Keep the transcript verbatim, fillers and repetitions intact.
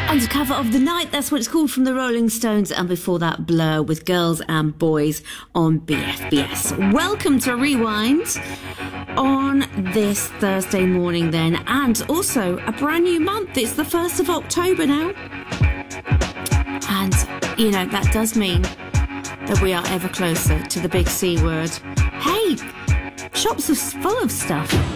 Undercover of the Night, that's what it's called, from the Rolling Stones, and before that Blur with Girls and Boys on B F B S. Welcome to Rewind on this Thursday morning then, and also a brand new month. It's the first of October now, and you know that does mean that we are ever closer to the big C word. Hey, shops are full of stuff.